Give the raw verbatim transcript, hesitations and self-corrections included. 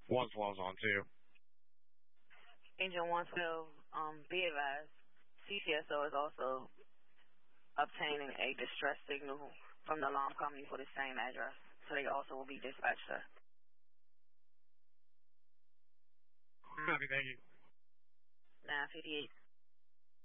one twelve's on too. Agent one twelve, um, be advised, C C S O is also obtaining a distress signal from the alarm company for the same address, so they also will be dispatched, sir. Copy, thank you. nine fifty-eight.